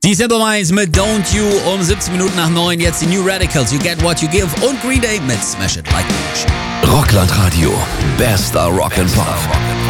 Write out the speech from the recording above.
Die Simple Minds mit Don't You um 17 Minuten nach 9. Jetzt die New Radicals, You Get What You Give und Green Day mit Smash It Like a Machine. Rockland Radio. Bester Rock and Pop.